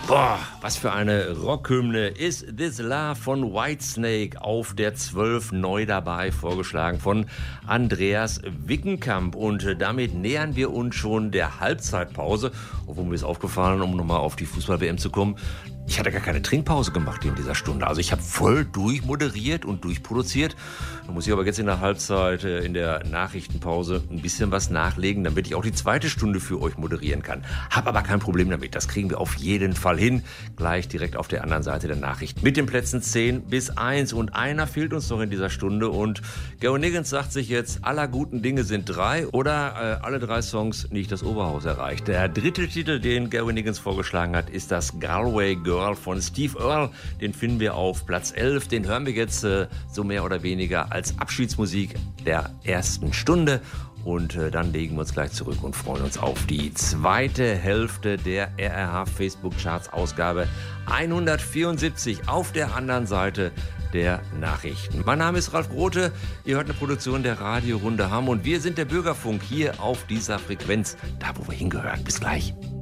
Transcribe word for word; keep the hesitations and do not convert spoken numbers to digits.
Boah, was für eine Rockhymne. Is This Love von Whitesnake auf der zwölf neu dabei, vorgeschlagen von Andreas Wickenkamp. Und damit nähern wir uns schon der Halbzeitpause. Obwohl mir ist aufgefallen, um nochmal auf die Fußball-W M zu kommen, ich hatte gar keine Trinkpause gemacht in dieser Stunde. Also ich habe voll durchmoderiert und durchproduziert. Da muss ich aber jetzt in der Halbzeit, in der Nachrichtenpause ein bisschen was nachlegen, damit ich auch die zweite Stunde für euch moderieren kann. Hab aber kein Problem damit. Das kriegen wir auf jeden Fall hin. Gleich direkt auf der anderen Seite der Nachrichten. Mit den Plätzen zehn bis eins. Und einer fehlt uns noch in dieser Stunde. Und Gary Niggins sagt sich jetzt, aller guten Dinge sind drei. Oder äh, alle drei Songs nicht das Oberhaus erreicht. Der dritte Titel, den Gary Niggins vorgeschlagen hat, ist das Galway Girl von Steve Earle. Den finden wir auf Platz elf. Den hören wir jetzt äh, so mehr oder weniger als Abschiedsmusik der ersten Stunde. Und äh, dann legen wir uns gleich zurück und freuen uns auf die zweite Hälfte der R R H Facebook Charts Ausgabe hundertvierundsiebzig auf der anderen Seite der Nachrichten. Mein Name ist Ralf Grote. Ihr hört eine Produktion der Radio Runde Hamm und wir sind der Bürgerfunk hier auf dieser Frequenz, da wo wir hingehören. Bis gleich.